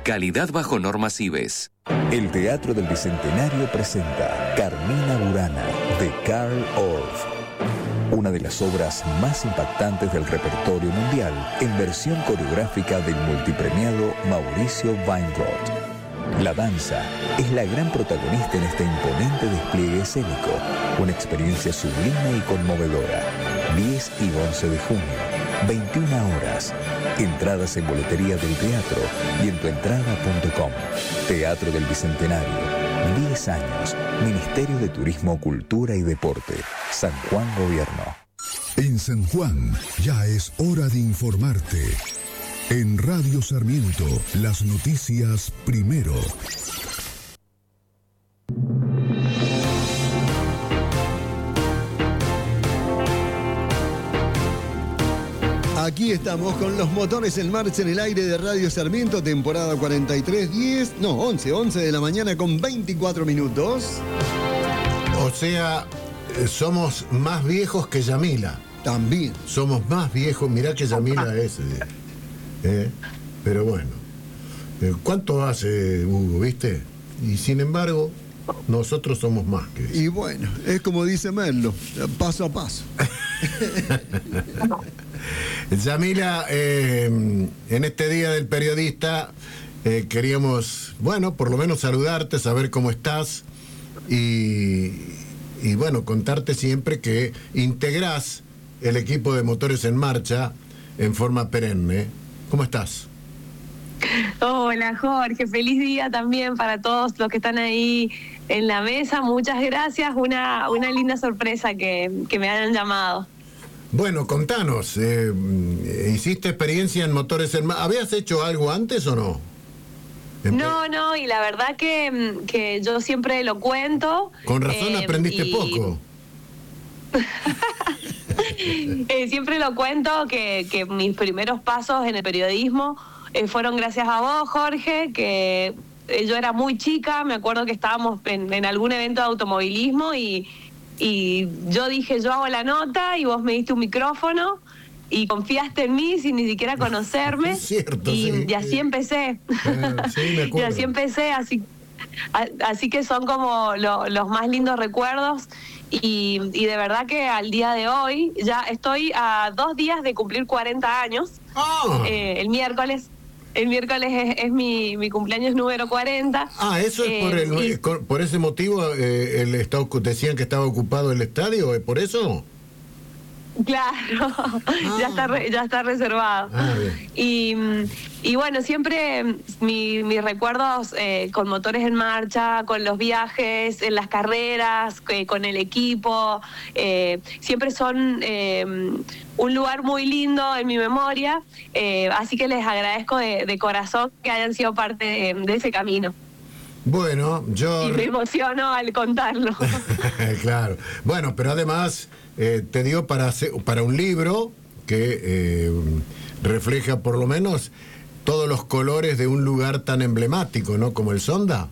Calidad bajo normas IBES. El Teatro del Bicentenario presenta Carmina Burana, de Carl Orff. Una de las obras más impactantes del repertorio mundial en versión coreográfica del multipremiado Mauricio Weinroth. La danza es la gran protagonista en este imponente despliegue escénico, una experiencia sublime y conmovedora. 10 y 11 de junio, 21 horas. Entradas en boletería del teatro y en tuentrada.com. Teatro del Bicentenario. 10 años. Ministerio de Turismo, Cultura y Deporte. San Juan Gobierno. En San Juan ya es hora de informarte. En Radio Sarmiento, las noticias primero. Aquí estamos con los motores en marcha en el aire de Radio Sarmiento, temporada 11 de la mañana con 24 minutos. O sea, somos más viejos que Yamila. También. Somos más viejos, mirá que Yamila es. Pero bueno, ¿cuánto hace, Hugo, viste? Y sin embargo, nosotros somos más que eso. Y bueno, es como dice Merlo, paso a paso. Yamila, en este Día del Periodista queríamos, bueno, por lo menos saludarte, saber cómo estás y bueno, contarte siempre que integrás el equipo de Motores en Marcha en forma perenne. ¿Cómo estás? Hola Jorge, feliz día también para todos los que están ahí en la mesa. Muchas gracias, una linda sorpresa que me hayan llamado. Bueno, contanos, ¿hiciste experiencia en Motores en Marcha? ¿Habías hecho algo antes o no? No, y la verdad que yo siempre lo cuento. Con razón aprendiste poco. Siempre lo cuento que mis primeros pasos en el periodismo fueron gracias a vos, Jorge, que yo era muy chica, me acuerdo que estábamos en algún evento de automovilismo y yo dije, yo hago la nota y vos me diste un micrófono y confiaste en mí sin ni siquiera conocerme. Es cierto, y así empecé. Sí, me acuerdo. Y así empecé, así que son como los más lindos recuerdos. Y de verdad que al día de hoy ya estoy a 2 días de cumplir 40 años. El miércoles es mi cumpleaños número 40. Eso es por ese motivo decían que estaba ocupado el estadio, ¿es por eso? Claro, ya está reservado. Y bueno, siempre mis recuerdos con Motores en Marcha, con los viajes, en las carreras, con el equipo, siempre son un lugar muy lindo en mi memoria, así que les agradezco de corazón que hayan sido parte de ese camino. Bueno, yo... Y me emociono al contarlo. Claro. Bueno, pero además te dio para un libro que refleja por lo menos todos los colores de un lugar tan emblemático, ¿no? Como el Sonda.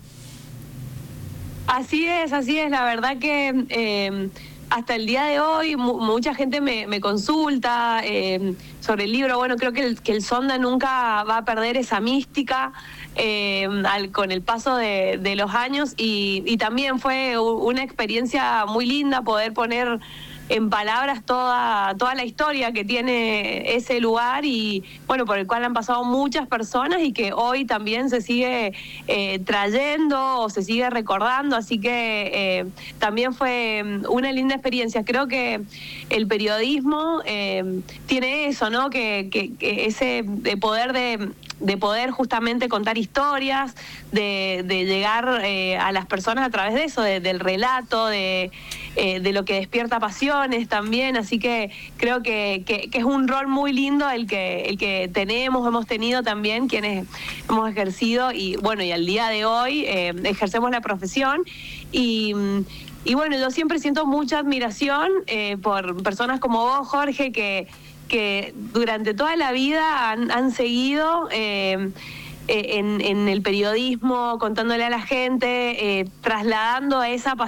Así es. La verdad que hasta el día de hoy mucha gente me consulta sobre el libro. Bueno, creo que el Sonda nunca va a perder esa mística con el paso de los años y también fue una experiencia muy linda poder poner en palabras toda la historia que tiene ese lugar y bueno, por el cual han pasado muchas personas y que hoy también se sigue trayendo o se sigue recordando, así que también fue una linda experiencia. Creo que el periodismo tiene eso, ¿no? Que ese poder de poder justamente contar historias, de llegar a las personas a través de eso, del relato, de lo que despierta pasiones también, así que creo que es un rol muy lindo el que hemos tenido también quienes hemos ejercido y bueno, y al día de hoy ejercemos la profesión y bueno, yo siempre siento mucha admiración por personas como vos, Jorge, que durante toda la vida han seguido en el periodismo, contándole a la gente, trasladando esa pasión